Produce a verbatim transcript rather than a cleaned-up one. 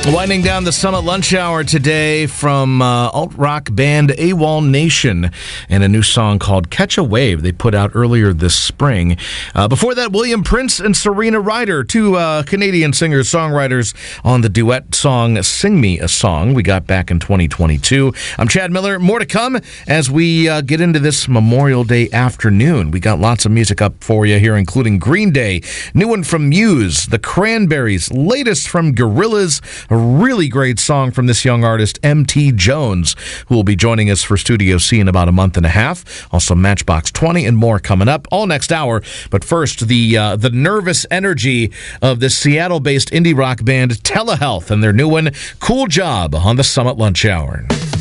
Winding down the Summit Lunch Hour today from uh, alt-rock band AWOL Nation and a new song called Catch a Wave they put out earlier this spring. Uh, before that, William Prince and Serena Ryder, two uh, Canadian singers-songwriters on the duet song Sing Me a Song we got back in twenty twenty-two. I'm Chad Miller. More to come as we uh, get into this Memorial Day afternoon. We got lots of music up for you here, including Green Day, new one from Muse, The Cranberries, latest from Gorillaz, a really great song from this young artist, M T Jones, who will be joining us for Studio C in about a month and a half. Also Matchbox twenty and more coming up all next hour. But first, the uh, the nervous energy of this Seattle-based indie rock band Telehealth and their new one, Cool Job, on the Summit Lunch Hour.